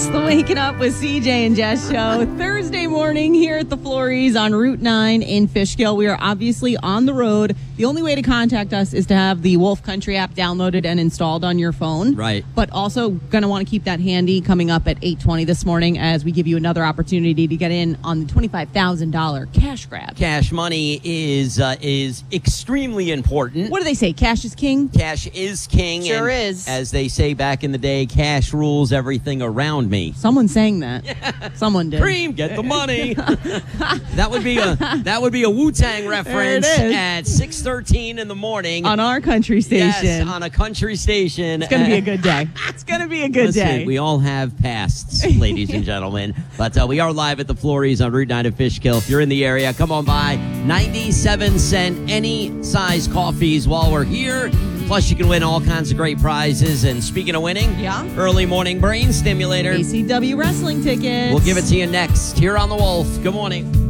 It's the Waking Up with CJ and Jess show. Thursday morning here at the Florries on Route 9 in Fishkill. We are obviously on the road. The only way to contact us is to have the Wolf Country app downloaded and installed on your phone. Right. But also going to want to keep that handy coming up at 8:20 this morning as we give you another opportunity to get in on the $25,000 cash grab. Cash money is extremely important. What do they say? Cash is king? Cash is king. Sure and is. As they say back in the day, cash rules everything around me. Someone sang that. Someone did. Cream, get the money. That would be a Wu-Tang reference at 6:13 in the morning on our country station. Yes, on a country station. It's going to be a good day. It's going to be a good day. We all have pasts, ladies and gentlemen. But we are live at the Florries on Route 9 in Fishkill. If you're in the area, come on by. 97-cent any size coffees while we're here. Plus, you can win all kinds of great prizes. And speaking of winning, early morning brain stimulator. ACW wrestling tickets. We'll give it to you next here on The Wolf. Good morning.